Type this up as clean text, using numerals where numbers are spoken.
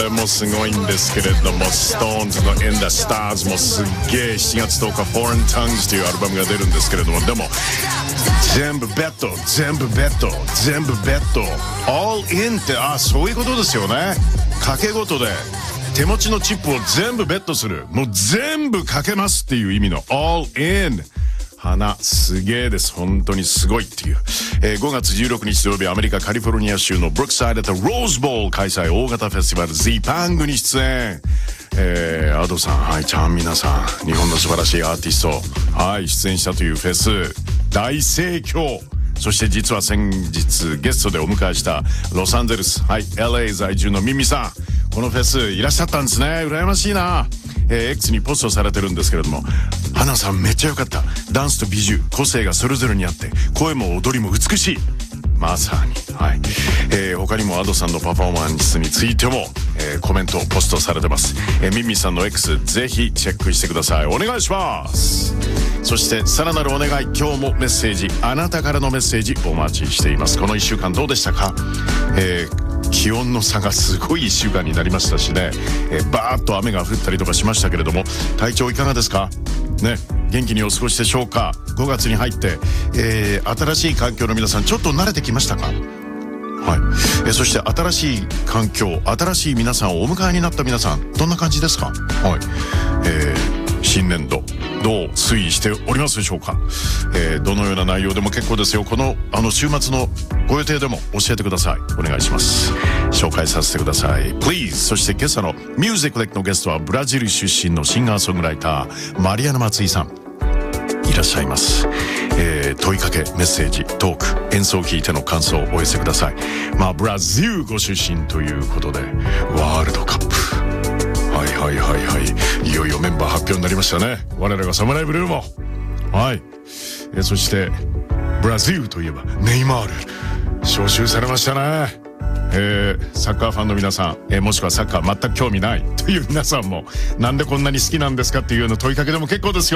もうすごいんですけれども、ストーンズの In the Stars もすっげえ7月10日 Foreign Tongues というアルバムが出るんですけれども、でも全部ベッド All in ってそういうことですよね。賭け事で手持ちのチップを全部ベットする、もう全部かけますっていう意味の All in。花すげえです。本当にすごいっていう、5月16日土曜日、アメリカカリフォルニア州のブルックサイドとローズボール開催大型フェスティバル Z-Pang に出演。アドさん、はいちゃん、皆さん、日本の素晴らしいアーティスト、はい出演したというフェス大盛況。そして実は先日ゲストでお迎えしたロサンゼルス、はい LA 在住のミミさん、このフェスいらっしゃったんですね。羨ましいな。X にポストされてるんですけれども、花さんめっちゃ良かった。ダンスと美獣、個性がそれぞれにあって、声も踊りも美しい。まさに、はい。他にもアドさんのパフォーマンスについても、コメントをポストされてます。ミミさんの X ぜひチェックしてください。お願いします。そしてさらなるお願い、今日もメッセージ、あなたからのメッセージお待ちしています。この1週間どうでしたか？気温の差がすごい1週間になりましたしね、バーッと雨が降ったりとかしましたけれども、体調いかがですかね。元気にお過ごしでしょうか。5月に入って、新しい環境の皆さんちょっと慣れてきましたか？はい。そして新しい環境、新しい皆さんをお迎えになった皆さんどんな感じですか？はい。新年度どう推移しておりますでしょうか？どのような内容でも結構ですよ。この週末のご予定でも教えてください。お願いします。紹介させてください Please。 そして今朝のミュージックレックのゲストはブラジル出身のシンガーソングライターマリアナ松井さんいらっしゃいます。問いかけ、メッセージ、トーク、演奏を聞いての感想をお寄せください。ブラジルご出身ということでワールドカップ、いよいよメンバー発表になりましたね。我らがサムライブルーもはい、そしてブラジルといえばネイマール招集されましたね。サッカーファンの皆さん、もしくはサッカー全く興味ないという皆さんも、なんでこんなに好きなんですかっていうような問いかけでも結構ですよ。